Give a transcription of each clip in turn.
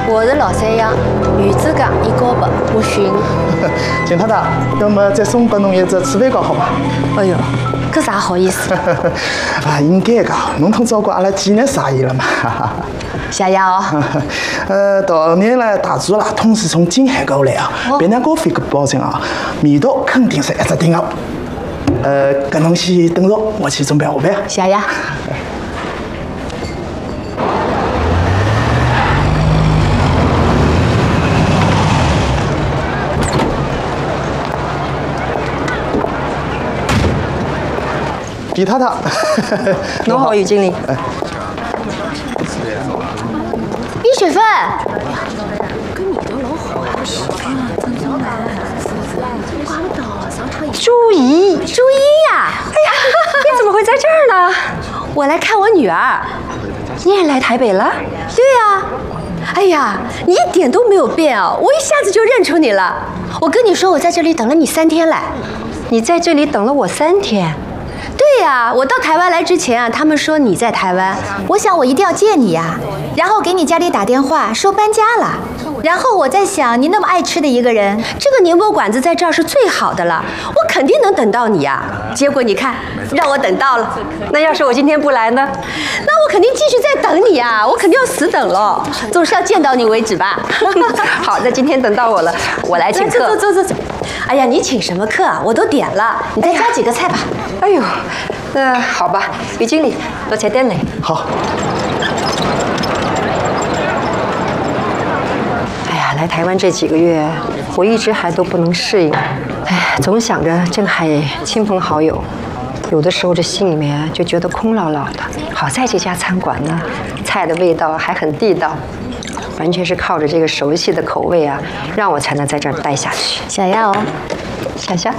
我是老三样，鱼子酱一高白，我寻。 金太太，要么再送给侬一只刺猬糕好伐？ 哎哟，搿啥好意思？ 啊，应该的，侬通照顾阿拉几年生意了嘛。 谢谢哦。 到年来大厨啦，统是从金海过来啊，别人高飞个保证啊，味道肯定是一只顶好。搿侬先等着，我去准备下班。 谢谢。 李太太， 侬好，于经理。李雪芬，跟你都老好啊。朱怡呀！哎呀，你怎么会在这儿呢？我来看我女儿。你也来台北了？对呀。哎呀，你一点都没有变啊！我一下子就认出你了。我跟你说，我在这里等了你3天了。 你在这里等了我3天？ 对呀，我到台湾来之前啊，他们说你在台湾，我想我一定要见你呀，然后给你家里打电话说搬家了，然后我在想你那么爱吃的一个人，这个宁波馆子在这儿是最好的了，我肯定能等到你呀。结果你看，让我等到了。 那要是我今天不来呢？ 那我肯定继续在等你呀，我肯定要死等了，总是要见到你为止吧。 好，那今天等到我了，我来请客。 走。哎呀，你请什么客啊？我都点了，你再加几个菜吧。 哎呦，那好吧，于经理，多菜点嘞。 好。 哎呀，来台湾这几个月，我一直还都不能适应。哎，总想着郑海亲朋好友，有的时候这心里面就觉得空落落的。好在这家餐馆呢，菜的味道还很地道，完全是靠着这个熟悉的口味啊，让我才能在这儿待下去。 小丫哦， 小夏。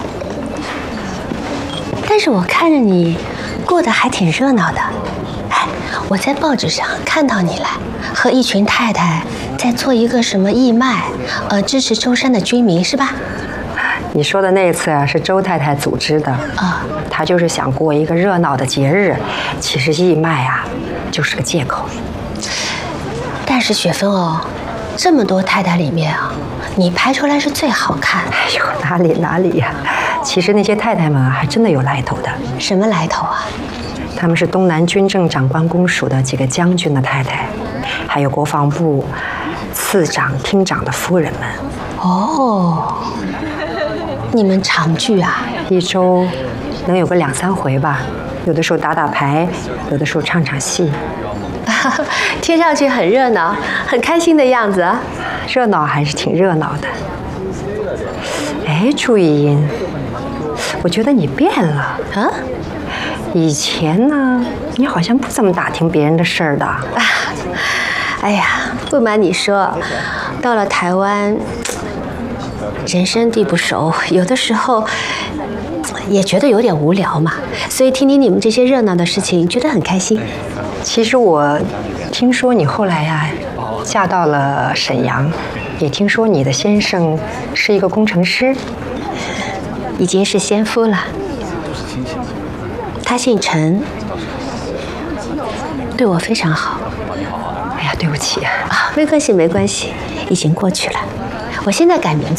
但是我看着你过得还挺热闹的。哎，我在报纸上看到你了，和一群太太在做一个什么义卖，支持舟山的居民是吧？ 你说的那次啊，是周太太组织的啊，她就是想过一个热闹的节日，其实义卖啊，就是个借口。 但是雪芬哦，这么多太太里面啊，你拍出来是最好看。 哎呦，哪里呀？其实那些太太们还真的有来头的。 什么来头啊？ 他们是东南军政长官公署的几个将军的太太，还有国防部次长、厅长的夫人们。 哦，你们常聚啊？ 一周能有个2、3回吧，有的时候打打牌，有的时候唱唱戏。 听上去很热闹，很开心的样子啊。 热闹还是挺热闹的。哎，朱玉英，我觉得你变了啊！以前呢，你好像不怎么打听别人的事儿的。 哎呀，不瞒你说，到了台湾，人生地不熟，有的时候也觉得有点无聊嘛，所以听听你们这些热闹的事情，觉得很开心。 其实我听说你后来呀，嫁到了沈阳，也听说你的先生是一个工程师， 已经是先夫了。他姓陈，对我非常好。 哎呀，对不起啊， 没关系，已经过去了。我现在改名字。